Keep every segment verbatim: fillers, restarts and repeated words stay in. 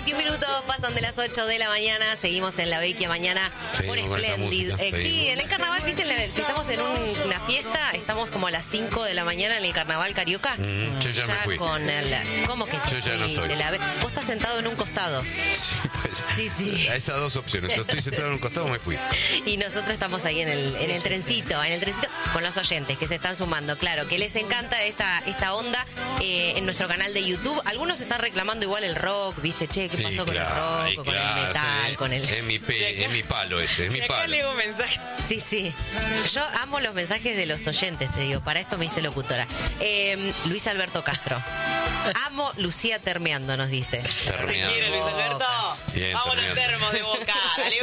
veintiún minutos pasan de las ocho de la mañana. Seguimos en la Vecchia mañana por Splendid. Eh, sí, en el carnaval, viste, si estamos en un, una fiesta, estamos como a las cinco de la mañana en el carnaval carioca. Mm, yo ya, ya me fui. Con el, ¿Cómo que yo ya no estoy? La, vos estás sentado en un costado. Sí, pues, sí, sí. A esas dos opciones. Yo estoy sentado en un costado o me fui. Y nosotros estamos ahí en el, en el trencito, en el trencito con los oyentes que se están sumando. Claro, que les encanta esta, esta onda eh, en nuestro canal de YouTube. Algunos están reclamando igual el rock, ¿viste? Che, ¿qué pasó sí, con claro, el rock, con claro, el metal, sí, con el... Es mi, pe, es mi palo ese, es mi palo. Acá leo un mensaje. Sí, sí. Yo amo los mensajes de los oyentes, te digo. Para esto me hice locutora. Eh, Luis Alberto Castro. Amo Lucía termeando, nos dice. Termeando. Te quiero, Luis Alberto. Bien, vamos los termos de Boca. Dale,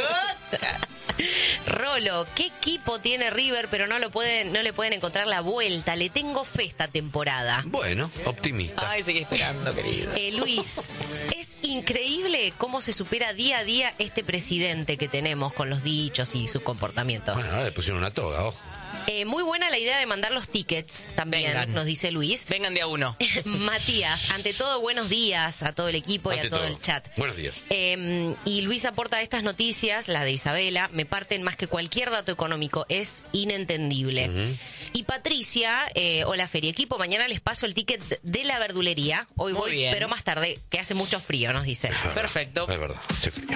Rolo, ¿qué equipo tiene River pero no lo pueden, no le pueden encontrar la vuelta? Le tengo fe esta temporada. Bueno, optimista. Ay, seguí esperando, querido. Eh, Luis, es increíble cómo se supera día a día este presidente que tenemos con los dichos y su comportamiento. Bueno, ahora le pusieron una toga, ojo. Eh, muy buena la idea de mandar los tickets también, Vengan. nos dice Luis. Vengan de a uno. Matías, ante todo, buenos días a todo el equipo ante y a todo, todo el chat. Buenos días. Eh, y Luis aporta estas noticias, las de Isabela, me parten más que cualquier dato económico, es inentendible. Uh-huh. Y Patricia, eh, hola Feria Equipo, mañana les paso el ticket de la verdulería. Hoy muy voy, bien. Pero más tarde, que hace mucho frío, nos dice. Es verdad, perfecto. Es verdad, hace frío.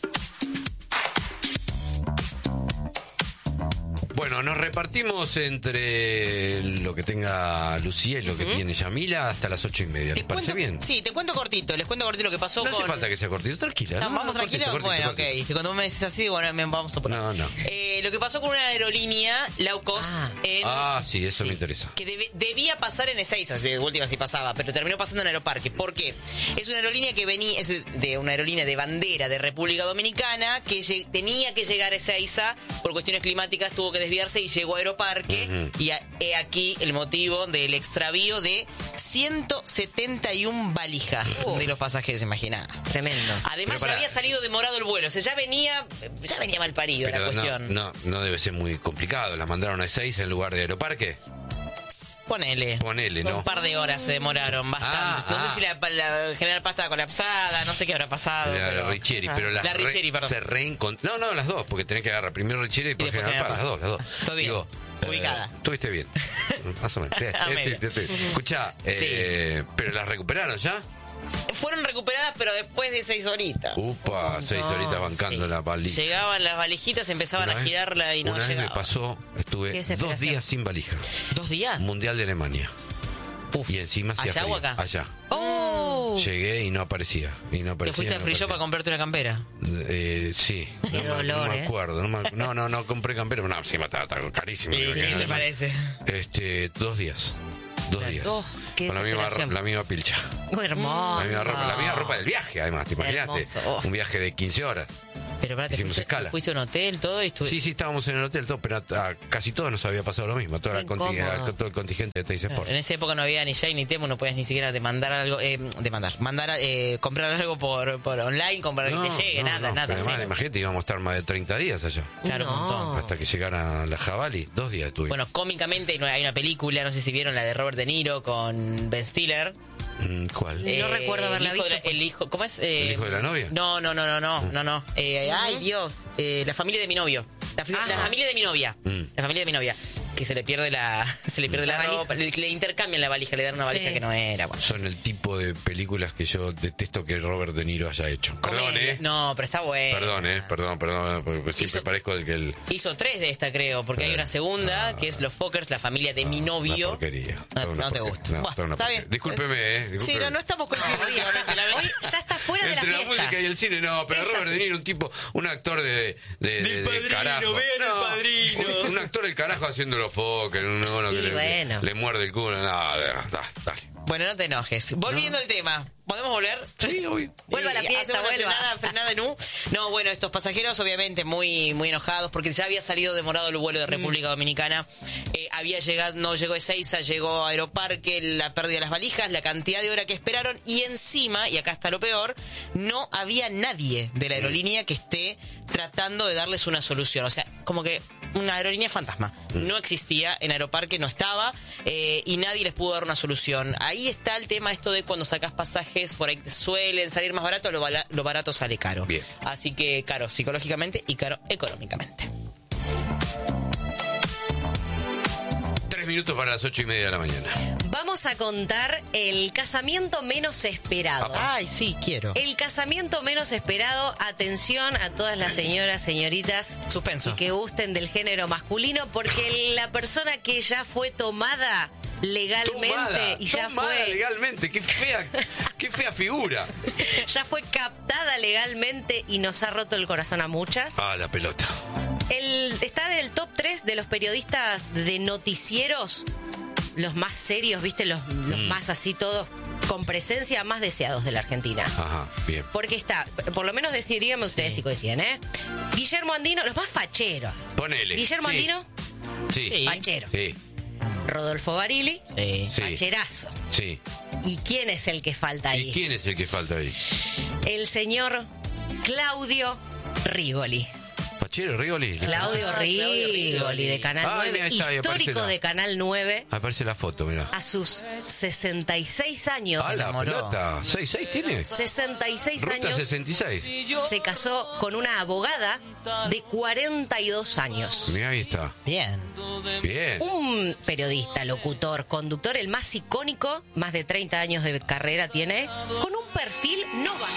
Bueno, nos repartimos entre lo que tenga Lucía y lo que uh-huh. tiene Yamila hasta las ocho y media. ¿Les parece cuento, bien? Sí, te cuento cortito, les cuento cortito lo que pasó no con... No hace falta que sea cortito, tranquila. No, no, vamos no, tranquilos, cortito, bueno, cortito, ok. cortito. Cuando vos me dices así, bueno, vamos a poner. No, no. Eh, lo que pasó con una aerolínea, low cost, ah. en... Ah, sí, eso sí, me interesa. Que debe, debía pasar en Ezeiza, de última sí pasaba, pero terminó pasando en Aeroparque. ¿Por qué? Es una aerolínea que venía, es de una aerolínea de bandera de República Dominicana que lleg, tenía que llegar a Ezeiza, por cuestiones climáticas tuvo que desviarse y llegó a Aeroparque. Uh-huh. Y he aquí el motivo del extravío de ciento setenta y una valijas oh. de los pasajeros, imagina. Tremendo. Además ya había salido demorado el vuelo, o sea, ya venía ya venía mal parido la cuestión. No, no, no debe ser muy complicado. ¿La mandaron a Ezeiza en lugar de Aeroparque? Ponele. Ponele, ¿no? Un par de horas se demoraron, bastante. Ah, no ah. sé si la, la General Paz estaba colapsada, no sé qué habrá pasado. La, pero... la Richieri, pero la, la Richieri, re, se reencontró. No, no, las dos, porque tenés que agarrar primero Richieri y después, y después General Paz. Las dos, las dos. Todo bien. Digo, ubicada. Eh, Estuviste bien. Más o menos. Escuchá, eh, sí. ¿Pero las recuperaron ya? Fueron recuperadas, pero después de seis horitas. Upa, seis no, horitas bancando sí. la valija. Llegaban las valijitas, empezaban una a girarla y no una llegaba. Una vez me pasó, estuve dos días sin valija. ¿Dos días? Mundial de Alemania. Uf. Y encima hacía ¿Allá frío. o acá? Allá. Oh. Llegué y no aparecía. Y no aparecía ¿Te fuiste no a Free Shop a comprarte una campera? Eh, sí. Qué no, dolor, no me ¿eh? acuerdo. No, me, no, no, no compré campera. No, encima estaba, estaba carísimo. Sí, ¿qué te parece? Este, dos días. Dos la, días. Oh, con la misma, la misma pilcha. Oh, hermoso. La misma ropa, la misma ropa del viaje, además, ¿te imaginaste? Oh. Un viaje de quince horas. Pero para, ¿te Hicimos fuiste, escala. fuiste a un hotel, todo? Y estuve... Sí, sí, estábamos en el hotel, todo, pero a, a casi todos nos había pasado lo mismo. Toda la conting- todo el contingente de Teis Sport. En esa época no había ni Jay ni Temo, no podías ni siquiera demandar algo, eh, demandar, mandar, eh, comprar algo por, por online, comprar no, que te llegue, no, nada, no, nada. Además, imagínate, íbamos a estar más de treinta días allá. Claro, no. un montón. Hasta que llegara la Javali, dos días estuvimos. Bueno, cómicamente hay una película, no sé si vieron la de Robert De Niro con Ben Stiller. ¿Cuál? Eh, no recuerdo haberla el hijo visto. De la, el hijo, ¿cómo es? Eh, ¿El hijo de la novia? No, no, no, no, no, no, no. Eh, uh-huh. Ay, Dios. Eh, la familia de mi novio. La, la familia de mi novia. Mm. La familia de mi novia. Que se le pierde la se le pierde la, la ropa, le, le intercambian la valija, le dan una valija sí. que no era. Bueno. Son el tipo de películas que yo detesto que Robert De Niro haya hecho. Perdón, ¿eh? No, pero está bueno. Perdón, ¿eh? Perdón, perdón, porque siempre hizo, parezco el que el... Hizo tres de esta, creo, porque eh, hay una segunda, ah, que es Los Fockers, la familia de ah, mi novio. Una porquería. No, una no te porquería. gusta. No, bueno, está bien. Discúlpeme, ¿eh? Discúlpeme. Sí, no, no estamos coincidiendo. No, hoy ya está fuera de la fiesta. Entre la música y el cine, no, pero Ella Robert sí. De Niro, un tipo, un actor de, de, de, padrino, de carajo. Vean no, el padrino. Un, un actor del carajo haciendo los Fockers, un uno que le, bueno. le, le muerde el culo. No, dale, dale. Bueno, no te enojes. Volviendo no. al tema. ¿Podemos volver? Sí, obvio. Vuelva a la fiesta, vuelva. Frenada, frenada en U. No, bueno, estos pasajeros obviamente muy muy enojados porque ya había salido demorado el vuelo de República mm. Dominicana. Eh, había llegado, no llegó a Ezeiza, llegó a Aeroparque, la pérdida de las valijas, la cantidad de hora que esperaron y encima, y acá está lo peor, no había nadie de la aerolínea que esté tratando de darles una solución. O sea, como que una aerolínea fantasma. No existía, en Aeroparque no estaba eh, y nadie les pudo dar una solución. Ahí está el tema esto de cuando sacás pasaje viajes, por ahí suelen salir más baratos, lo, bala- lo barato sale caro. Bien. Así que caro psicológicamente y caro económicamente. Tres minutos para las ocho y media de la mañana. Vamos a contar el casamiento menos esperado. Ay, sí, quiero. El casamiento menos esperado, atención a todas las señoras, señoritas Suspenso. y que gusten del género masculino, porque la persona que ya fue tomada legalmente Tomada, y ya tomada fue legalmente, qué fea, qué fea figura. ya fue captada legalmente y nos ha roto el corazón a muchas. Ah, la pelota. El, está en el top tres de los periodistas de noticieros, los más serios, ¿viste? Los, los Mm. más así todos con presencia más deseados de la Argentina. Ajá, bien. Porque está, por lo menos decir, díganme ustedes Sí. si coinciden, ¿eh? Guillermo Andino, los más facheros. Ponele. Guillermo Sí. Andino, Sí. Sí. fachero. Sí. Rodolfo Barili, Sí. Sí. facherazo. Sí. ¿Y quién es el que falta ahí? ¿Y quién es el que falta ahí? El señor Claudio Rigoli. ¿Pachero, Rigoli? Claudio Ah, Rigoli, Claudio Rigoli. de Canal Ay, nueve, mira, ahí está, ahí aparece histórico la- de Canal nueve, Aparece la foto, mira. a sus sesenta y seis años. Ah, la enamoró. pelota. ¿seis seis tiene? sesenta y seis Ruta años. sesenta y seis. Se casó con una abogada de cuarenta y dos años. Mira, ahí está. Bien. Bien. Un periodista, locutor, conductor, el más icónico, más de treinta años de carrera tiene, con un perfil Nova.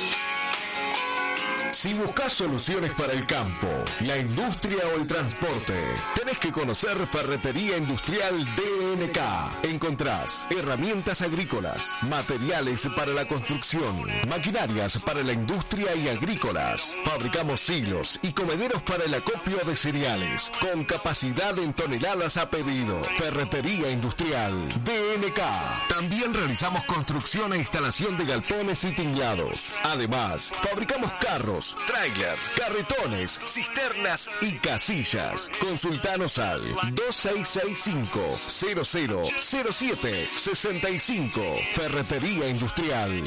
Si buscas soluciones para el campo, la industria o el transporte, tenés que conocer Ferretería Industrial D N K. Encontrás herramientas agrícolas, materiales para la construcción, maquinarias para la industria y agrícolas. Fabricamos silos y comederos para el acopio de cereales, con capacidad en toneladas a pedido. Ferretería Industrial D N K. También realizamos construcción e instalación de galpones y tinglado. Además, fabricamos carros, trailers, carretones, cisternas y casillas. Consultanos al dos seis seis cinco, cero cero cero siete seis cinco. Ferretería Industrial